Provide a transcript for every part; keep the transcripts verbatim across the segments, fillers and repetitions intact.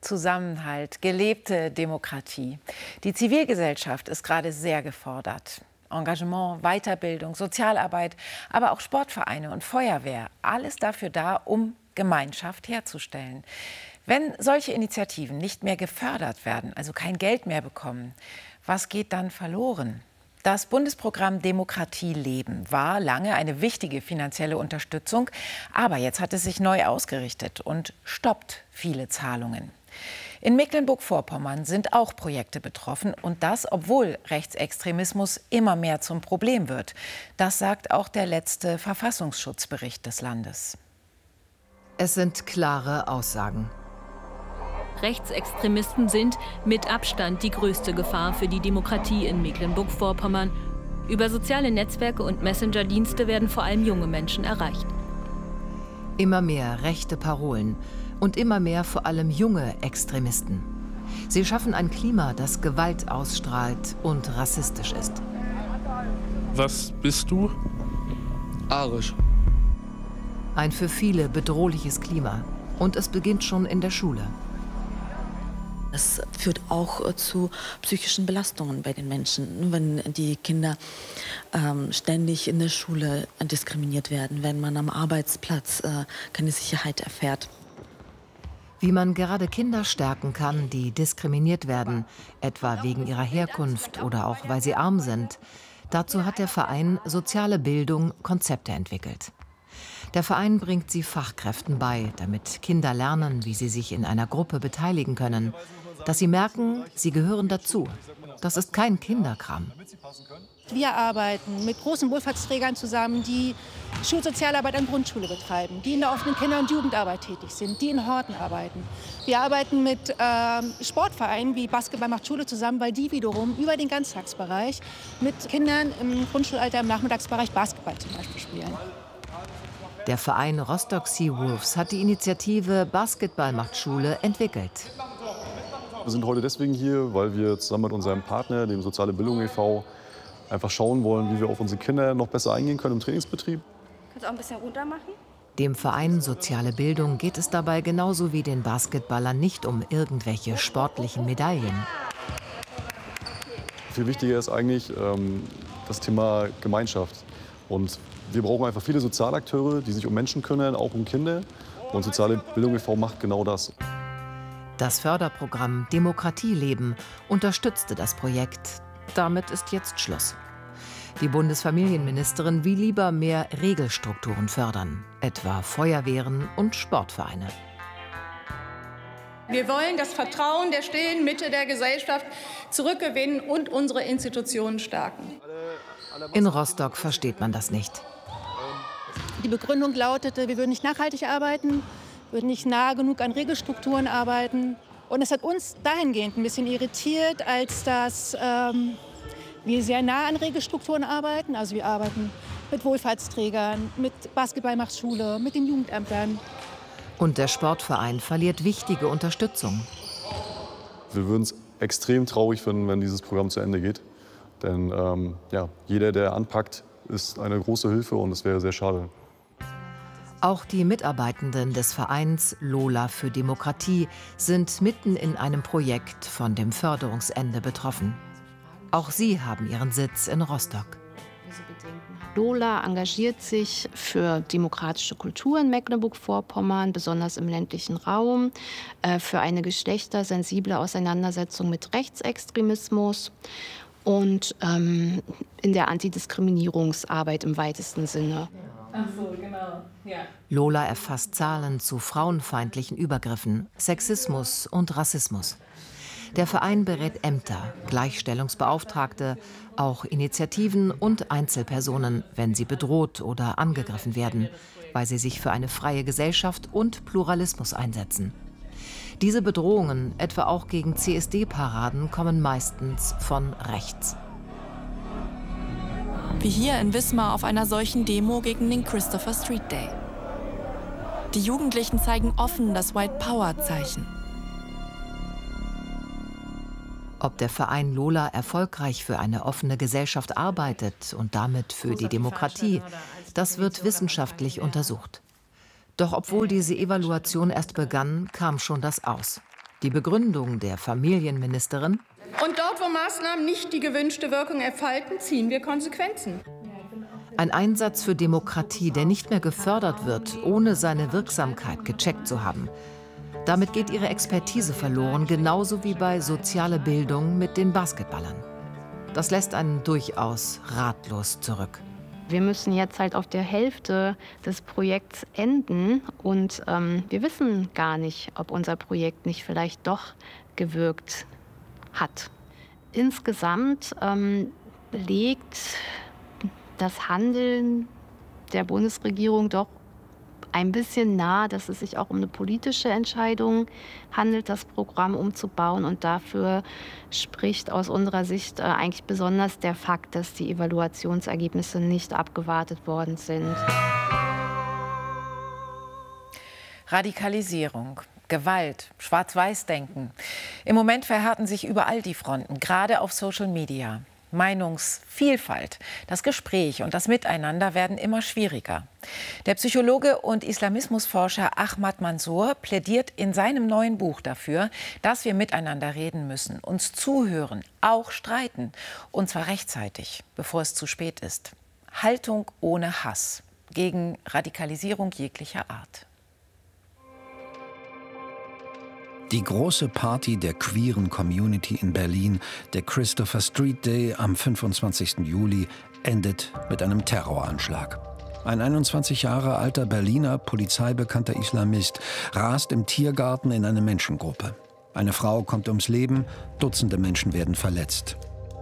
Zusammenhalt, gelebte Demokratie. Die Zivilgesellschaft ist gerade sehr gefordert. Engagement, Weiterbildung, Sozialarbeit, aber auch Sportvereine und Feuerwehr. Alles dafür da, um Gemeinschaft herzustellen. Wenn solche Initiativen nicht mehr gefördert werden, also kein Geld mehr bekommen, was geht dann verloren? Das Bundesprogramm Demokratie leben war lange eine wichtige finanzielle Unterstützung, aber jetzt hat es sich neu ausgerichtet und stoppt viele Zahlungen. In Mecklenburg-Vorpommern sind auch Projekte betroffen und das, obwohl Rechtsextremismus immer mehr zum Problem wird. Das sagt auch der letzte Verfassungsschutzbericht des Landes. Es sind klare Aussagen. Rechtsextremisten sind mit Abstand die größte Gefahr für die Demokratie in Mecklenburg-Vorpommern. Über soziale Netzwerke und Messenger-Dienste werden vor allem junge Menschen erreicht. Immer mehr rechte Parolen und immer mehr vor allem junge Extremisten. Sie schaffen ein Klima, das Gewalt ausstrahlt und rassistisch ist. Was bist du? Arisch. Ein für viele bedrohliches Klima. Und es beginnt schon in der Schule. Es führt auch zu psychischen Belastungen bei den Menschen, wenn die Kinder ähm, ständig in der Schule diskriminiert werden, wenn man am Arbeitsplatz äh, keine Sicherheit erfährt. Wie man gerade Kinder stärken kann, die diskriminiert werden, etwa wegen ihrer Herkunft oder auch weil sie arm sind. Dazu hat der Verein Soziale Bildung Konzepte entwickelt. Der Verein bringt sie Fachkräften bei, damit Kinder lernen, wie sie sich in einer Gruppe beteiligen können. Dass sie merken, sie gehören dazu. Das ist kein Kinderkram. Wir arbeiten mit großen Wohlfahrtsträgern zusammen, die Schulsozialarbeit an Grundschule betreiben, die in der offenen Kinder- und Jugendarbeit tätig sind, die in Horten arbeiten. Wir arbeiten mit äh, Sportvereinen wie Basketball macht Schule zusammen, weil die wiederum über den Ganztagsbereich mit Kindern im Grundschulalter im Nachmittagsbereich Basketball zum Beispiel spielen. Der Verein Rostock Seawolves hat die Initiative Basketball macht Schule entwickelt. Wir sind heute deswegen hier, weil wir zusammen mit unserem Partner, dem Soziale Bildung e V, einfach schauen wollen, wie wir auf unsere Kinder noch besser eingehen können im Trainingsbetrieb. Kannst du auch ein bisschen runter machen? Dem Verein Soziale Bildung geht es dabei genauso wie den Basketballern nicht um irgendwelche sportlichen Medaillen. Viel wichtiger ist eigentlich ähm, das Thema Gemeinschaft. Und wir brauchen einfach viele Sozialakteure, die sich um Menschen kümmern, auch um Kinder. Und Soziale Bildung e V macht genau das. Das Förderprogramm Demokratie leben unterstützte das Projekt. Damit ist jetzt Schluss. Die Bundesfamilienministerin will lieber mehr Regelstrukturen fördern, etwa Feuerwehren und Sportvereine. Wir wollen das Vertrauen der stillen Mitte der Gesellschaft zurückgewinnen und unsere Institutionen stärken. In Rostock versteht man das nicht. Die Begründung lautete, wir würden nicht nachhaltig arbeiten, würden nicht nah genug an Regelstrukturen arbeiten. Und es hat uns dahingehend ein bisschen irritiert, als dass ähm, wir sehr nah an Regelstrukturen arbeiten. Also wir arbeiten mit Wohlfahrtsträgern, mit Basketball macht Schule, mit den Jugendämtern. Und der Sportverein verliert wichtige Unterstützung. Wir würden es extrem traurig finden, wenn dieses Programm zu Ende geht. Denn ähm, ja, jeder, der anpackt, ist eine große Hilfe und es wäre sehr schade. Auch die Mitarbeitenden des Vereins Lola für Demokratie sind mitten in einem Projekt von dem Förderungsende betroffen. Auch sie haben ihren Sitz in Rostock. Lola engagiert sich für demokratische Kultur in Mecklenburg-Vorpommern, besonders im ländlichen Raum, für eine geschlechtersensible Auseinandersetzung mit Rechtsextremismus und ähm, in der Antidiskriminierungsarbeit im weitesten Sinne. Ach so, genau. Ja. Lola erfasst Zahlen zu frauenfeindlichen Übergriffen, Sexismus und Rassismus. Der Verein berät Ämter, Gleichstellungsbeauftragte, auch Initiativen und Einzelpersonen, wenn sie bedroht oder angegriffen werden, weil sie sich für eine freie Gesellschaft und Pluralismus einsetzen. Diese Bedrohungen, etwa auch gegen C S D-Paraden, kommen meistens von rechts. Wie hier in Wismar auf einer solchen Demo gegen den Christopher Street Day. Die Jugendlichen zeigen offen das White Power-Zeichen. Ob der Verein Lola erfolgreich für eine offene Gesellschaft arbeitet und damit für die Demokratie, das wird wissenschaftlich untersucht. Doch obwohl diese Evaluation erst begann, kam schon das Aus. Die Begründung der Familienministerin: Und dort, wo Maßnahmen nicht die gewünschte Wirkung entfalten, ziehen wir Konsequenzen. Ein Einsatz für Demokratie, der nicht mehr gefördert wird, ohne seine Wirksamkeit gecheckt zu haben. Damit geht ihre Expertise verloren, genauso wie bei sozialer Bildung mit den Basketballern. Das lässt einen durchaus ratlos zurück. Wir müssen jetzt halt auf der Hälfte des Projekts enden und ähm, wir wissen gar nicht, ob unser Projekt nicht vielleicht doch gewirkt hat. Insgesamt ähm, legt das Handeln der Bundesregierung doch ein bisschen nahe, dass es sich auch um eine politische Entscheidung handelt, das Programm umzubauen. Und dafür spricht aus unserer Sicht äh, eigentlich besonders der Fakt, dass die Evaluationsergebnisse nicht abgewartet worden sind. Radikalisierung, Gewalt, Schwarz-Weiß-Denken. Im Moment verhärten sich überall die Fronten, gerade auf Social Media. Meinungsvielfalt, das Gespräch und das Miteinander werden immer schwieriger. Der Psychologe und Islamismusforscher Ahmad Mansour plädiert in seinem neuen Buch dafür, dass wir miteinander reden müssen, uns zuhören, auch streiten, und zwar rechtzeitig, bevor es zu spät ist. Haltung ohne Hass gegen Radikalisierung jeglicher Art. Die große Party der queeren Community in Berlin, der Christopher Street Day am fünfundzwanzigsten Juli, endet mit einem Terroranschlag. Ein einundzwanzig Jahre alter Berliner, polizeibekannter Islamist rast im Tiergarten in eine Menschengruppe. Eine Frau kommt ums Leben, Dutzende Menschen werden verletzt.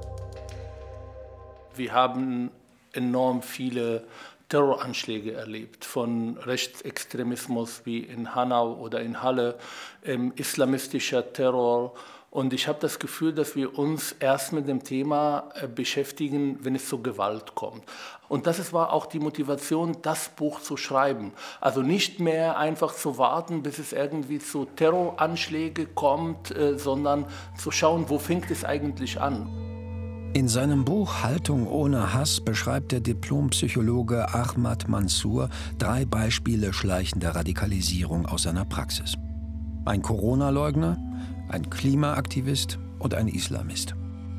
Wir haben enorm viele Terroranschläge erlebt, von Rechtsextremismus wie in Hanau oder in Halle, ähm, islamistischer Terror. Und ich habe das Gefühl, dass wir uns erst mit dem Thema äh, beschäftigen, wenn es zur Gewalt kommt. Und das war auch die Motivation, das Buch zu schreiben. Also nicht mehr einfach zu warten, bis es irgendwie zu Terroranschlägen kommt, äh, sondern zu schauen, wo fängt es eigentlich an. In seinem Buch Haltung ohne Hass beschreibt der Diplompsychologe Ahmad Mansour drei Beispiele schleichender Radikalisierung aus seiner Praxis. Ein Corona-Leugner, ein Klimaaktivist und ein Islamist.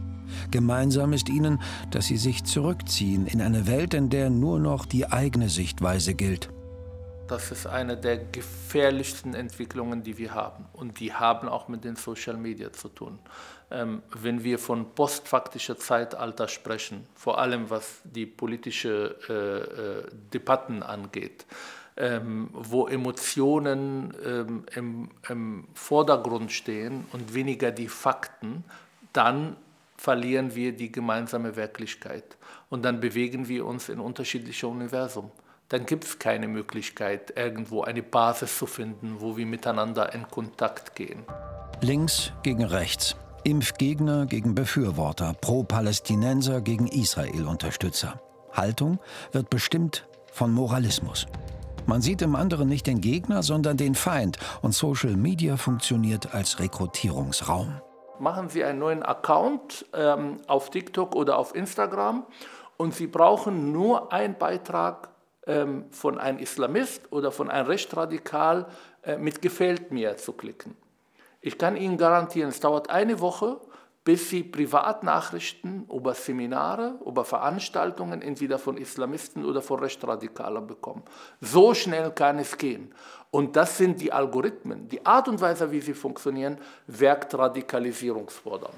Gemeinsam ist ihnen, dass sie sich zurückziehen in eine Welt, in der nur noch die eigene Sichtweise gilt. Das ist eine der gefährlichsten Entwicklungen, die wir haben. Und die haben auch mit den Social Media zu tun. Ähm, wenn wir von postfaktischer Zeitalter sprechen, vor allem was die politische äh, äh, Debatten angeht, ähm, wo Emotionen ähm, im, im Vordergrund stehen und weniger die Fakten, dann verlieren wir die gemeinsame Wirklichkeit. Und dann bewegen wir uns in unterschiedliche Universen. Dann gibt es keine Möglichkeit, irgendwo eine Basis zu finden, wo wir miteinander in Kontakt gehen. Links gegen rechts, Impfgegner gegen Befürworter, Pro-Palästinenser gegen Israel-Unterstützer. Haltung wird bestimmt von Moralismus. Man sieht im anderen nicht den Gegner, sondern den Feind. Und Social Media funktioniert als Rekrutierungsraum. Machen Sie einen neuen Account ähm, auf TikTok oder auf Instagram und Sie brauchen nur einen Beitrag ähm, von einem Islamist oder von einem Rechtsradikal äh, mit Gefällt mir zu klicken. Ich kann Ihnen garantieren, es dauert eine Woche, bis Sie Privatnachrichten über Seminare, über Veranstaltungen entweder von Islamisten oder von Rechtsradikalen bekommen. So schnell kann es gehen. Und das sind die Algorithmen. Die Art und Weise, wie sie funktionieren, wirkt radikalisierungsfordernd.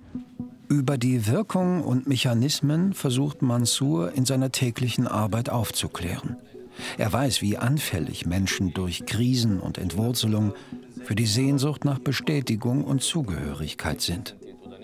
Über die Wirkung und Mechanismen versucht Mansour in seiner täglichen Arbeit aufzuklären. Er weiß, wie anfällig Menschen durch Krisen und Entwurzelung für die Sehnsucht nach Bestätigung und Zugehörigkeit sind.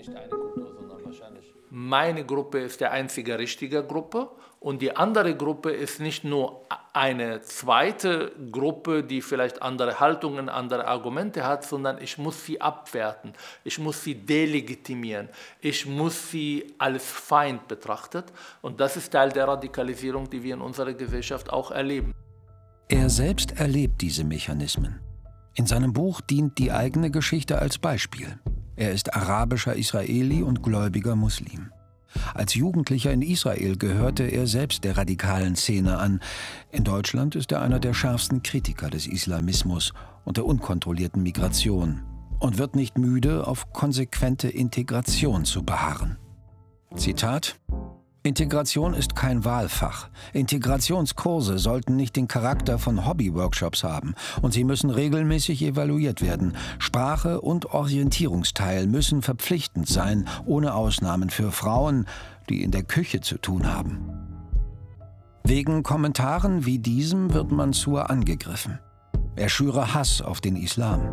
Meine Gruppe ist die einzige richtige Gruppe und die andere Gruppe ist nicht nur eine zweite Gruppe, die vielleicht andere Haltungen, andere Argumente hat, sondern ich muss sie abwerten, ich muss sie delegitimieren, ich muss sie als Feind betrachten und das ist Teil der Radikalisierung, die wir in unserer Gesellschaft auch erleben. Er selbst erlebt diese Mechanismen. In seinem Buch dient die eigene Geschichte als Beispiel. Er ist arabischer Israeli und gläubiger Muslim. Als Jugendlicher in Israel gehörte er selbst der radikalen Szene an. In Deutschland ist er einer der schärfsten Kritiker des Islamismus und der unkontrollierten Migration. und wird nicht müde, auf konsequente Integration zu beharren. Zitat: Integration ist kein Wahlfach. Integrationskurse sollten nicht den Charakter von Hobby-Workshops haben und sie müssen regelmäßig evaluiert werden. Sprache und Orientierungsteil müssen verpflichtend sein, ohne Ausnahmen für Frauen, die in der Küche zu tun haben. Wegen Kommentaren wie diesem wird Mansour angegriffen. Er schüre Hass auf den Islam.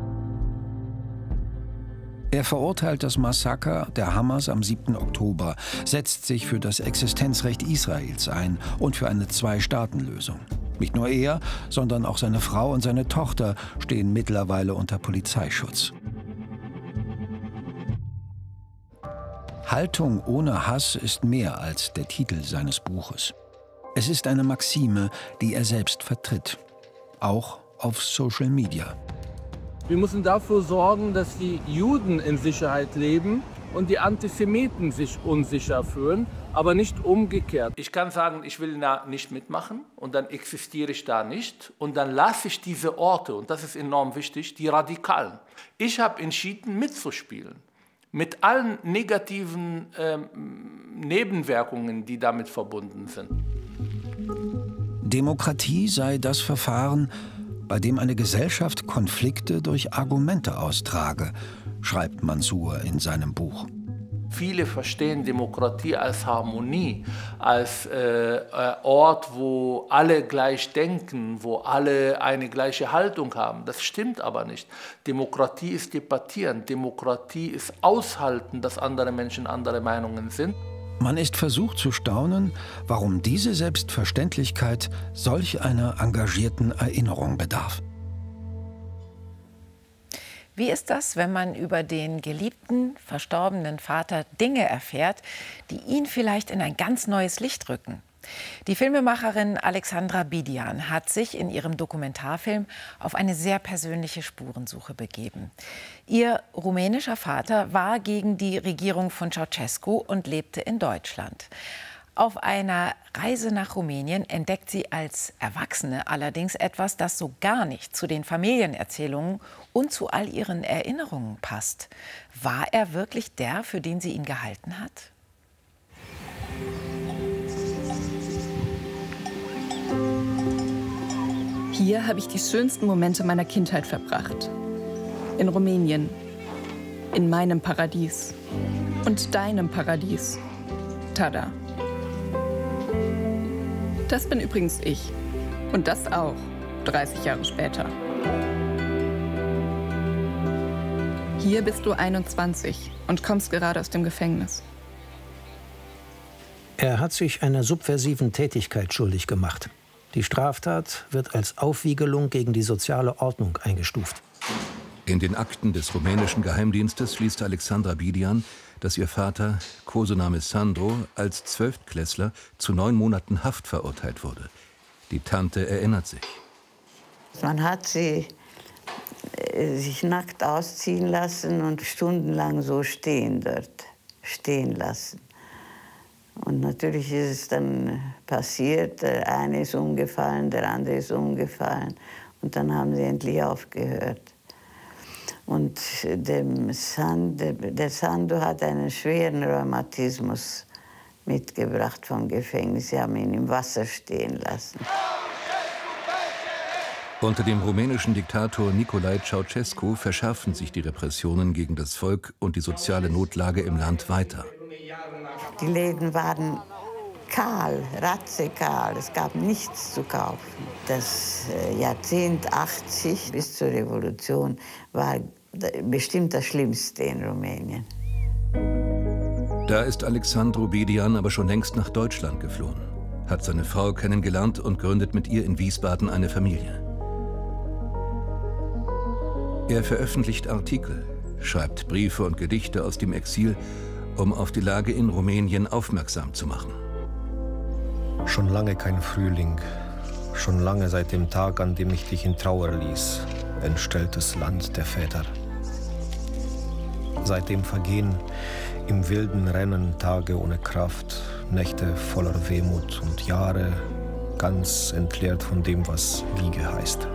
Er verurteilt das Massaker der Hamas am siebten Oktober, setzt sich für das Existenzrecht Israels ein und für eine Zwei-Staaten-Lösung. Nicht nur er, sondern auch seine Frau und seine Tochter stehen mittlerweile unter Polizeischutz. Haltung ohne Hass ist mehr als der Titel seines Buches. Es ist eine Maxime, die er selbst vertritt, auch auf Social Media. Wir müssen dafür sorgen, dass die Juden in Sicherheit leben und die Antisemiten sich unsicher fühlen, aber nicht umgekehrt. Ich kann sagen, ich will da nicht mitmachen und dann existiere ich da nicht und dann lasse ich diese Orte, und das ist enorm wichtig, die Radikalen. Ich habe entschieden, mitzuspielen, mit allen negativen ähm, Nebenwirkungen, die damit verbunden sind. Demokratie sei das Verfahren, bei dem eine Gesellschaft Konflikte durch Argumente austrage, schreibt Mansour in seinem Buch. Viele verstehen Demokratie als Harmonie, als äh, Ort, wo alle gleich denken, wo alle eine gleiche Haltung haben. Das stimmt aber nicht. Demokratie ist debattieren, Demokratie ist aushalten, dass andere Menschen andere Meinungen sind. Man ist versucht zu staunen, warum diese Selbstverständlichkeit solch einer engagierten Erinnerung bedarf. Wie ist das, wenn man über den geliebten, verstorbenen Vater Dinge erfährt, die ihn vielleicht in ein ganz neues Licht rücken? Die Filmemacherin Alexandra Bidian hat sich in ihrem Dokumentarfilm auf eine sehr persönliche Spurensuche begeben. Ihr rumänischer Vater war gegen die Regierung von Ceausescu und lebte in Deutschland. Auf einer Reise nach Rumänien entdeckt sie als Erwachsene allerdings etwas, das so gar nicht zu den Familienerzählungen und zu all ihren Erinnerungen passt. War er wirklich der, für den sie ihn gehalten hat? Hier habe ich die schönsten Momente meiner Kindheit verbracht. In Rumänien. In meinem Paradies. Und deinem Paradies. Tada. Das bin übrigens ich. Und das auch, dreißig Jahre später. Hier bist du einundzwanzig und kommst gerade aus dem Gefängnis. Er hat sich einer subversiven Tätigkeit schuldig gemacht. Die Straftat wird als Aufwiegelung gegen die soziale Ordnung eingestuft. In den Akten des rumänischen Geheimdienstes liest Alexandra Bidian, dass ihr Vater, Kosename Sandro, als Zwölftklässler zu neun Monaten Haft verurteilt wurde. Die Tante erinnert sich. Man hat sie äh, sich nackt ausziehen lassen und stundenlang so stehen dort, stehen lassen. Und natürlich ist es dann passiert, der eine ist umgefallen, der andere ist umgefallen. Und dann haben sie endlich aufgehört. Und dem Sand, der Sando hat einen schweren Rheumatismus mitgebracht vom Gefängnis. Sie haben ihn im Wasser stehen lassen. Unter dem rumänischen Diktator Nicolae Ceausescu verschärfen sich die Repressionen gegen das Volk und die soziale Notlage im Land weiter. Die Läden waren kahl, ratzekahl. Es gab nichts zu kaufen. Das Jahrzehnt achtzig bis zur Revolution war bestimmt das Schlimmste in Rumänien. Da ist Alexandru Bidian aber schon längst nach Deutschland geflohen, hat seine Frau kennengelernt und gründet mit ihr in Wiesbaden eine Familie. Er veröffentlicht Artikel, schreibt Briefe und Gedichte aus dem Exil, um auf die Lage in Rumänien aufmerksam zu machen. Schon lange kein Frühling, schon lange seit dem Tag, an dem ich dich in Trauer ließ, entstelltes Land der Väter. Seitdem vergehen im wilden Rennen Tage ohne Kraft, Nächte voller Wehmut und Jahre ganz entleert von dem, was Liebe heißt.